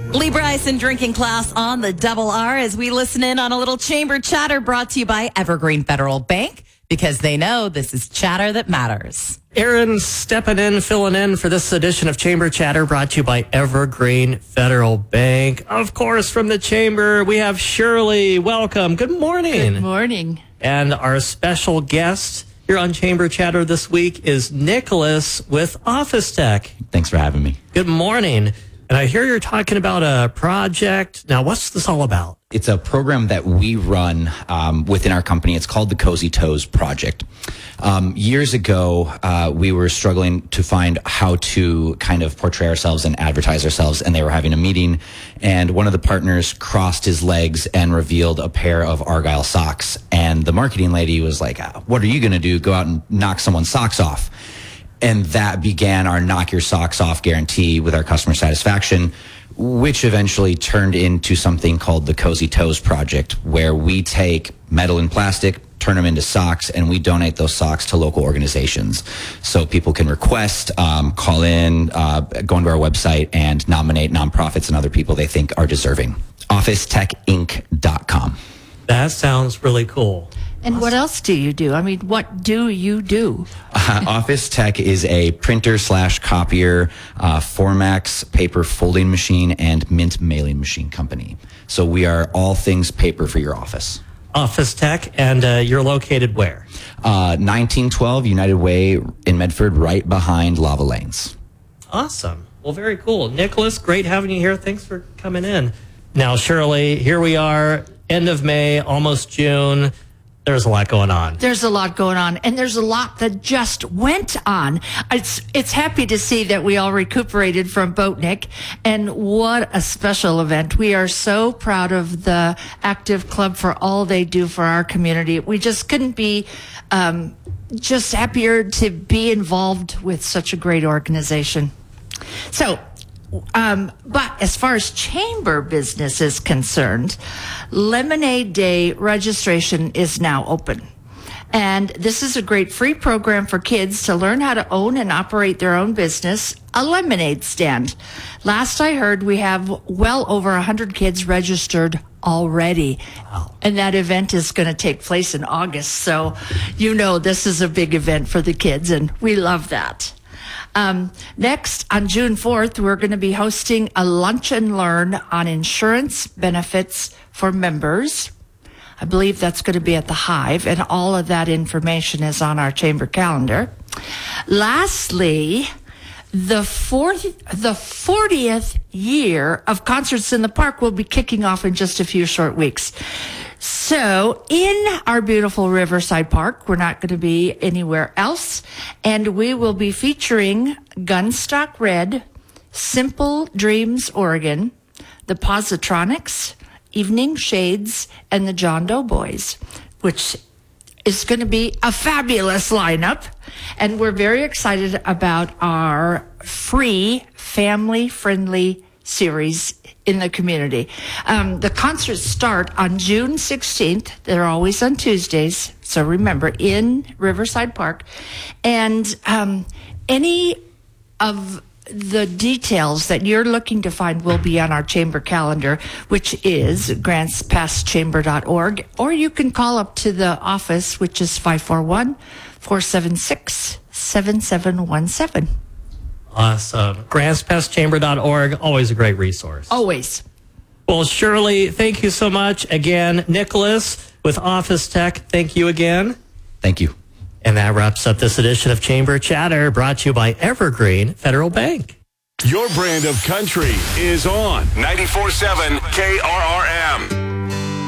Lee Bryson drinking class on the Double R as we listen in on a little chamber chatter brought to you by Evergreen Federal Bank, because they know this is chatter that matters. Aaron stepping in, filling in for this edition of Chamber Chatter brought to you by Evergreen Federal Bank. Of course, from the Chamber, we have Shirley. Welcome. Good morning. Good morning. And our special guest here on Chamber Chatter this week is Nicholas with Office Tech. Thanks for having me. Good morning. And I hear you're talking about a project. Now, what's this all about? It's a program that we run within our company. It's called the Cozy Toes Project. Years ago, we were struggling to find how to kind of portray ourselves and advertise ourselves, and they were having a meeting, and one of the partners crossed his legs and revealed a pair of Argyle socks. And the marketing lady was like, what are you going to do? Go out and knock someone's socks off. And that began our knock your socks off guarantee with our customer satisfaction, which eventually turned into something called the Cozy Toes Project, where we take metal and plastic, turn them into socks, and we donate those socks to local organizations. So people can request, call in, go onto our website and nominate nonprofits and other people they think are deserving. OfficeTechInc.com. That sounds really cool. And what else do you do? I mean, what do you do? Office Tech is a printer/copier, Formax paper folding machine, and Mint mailing machine company. So we are all things paper for your office. Office Tech, and you're located where? 1912 United Way in Medford, right behind Lava Lanes. Awesome. Well, very cool. Nicholas, great having you here. Thanks for coming in. Now, Shirley, here we are, end of May, almost June. There's a lot going on. There's a lot going on, and there's a lot that just went on. It's happy to see that we all recuperated from Boatnik, and what a special event. We are so proud of the Active Club for all they do for our community. We just couldn't be just happier to be involved with such a great organization. So, but as far as chamber business is concerned, Lemonade Day registration is now open. And this is a great free program for kids to learn how to own and operate their own business, a lemonade stand. Last I heard, we have well over 100 kids registered already. Wow. And that event is going to take place in August. So, you know, this is a big event for the kids, and we love that. Next, on June 4th, we're going to be hosting a lunch and learn on insurance benefits for members. I believe that's going to be at the Hive, and all of that information is on our chamber calendar. Lastly, the 40th year of Concerts in the Park will be kicking off in just a few short weeks. So in our beautiful Riverside Park, we're not going to be anywhere else, and we will be featuring Gunstock Red, Simple Dreams Oregon, the Positronics, Evening Shades, and the John Doe Boys, which is going to be a fabulous lineup. And we're very excited about our free family-friendly series in the community. The concerts start on June 16th. They're always on Tuesdays. So remember, in Riverside Park. And any of the details that you're looking to find will be on our chamber calendar, which is grantspasschamber.org. Or you can call up to the office, which is 541-476-7717. Awesome. grantspasschamber.org, always a great resource. Always. Well, Shirley, thank you so much. Again, Nicholas with Office Tech, thank you again. Thank you. And that wraps up this edition of Chamber Chatter, brought to you by Evergreen Federal Bank. Your brand of country is on 94.7 KRRM.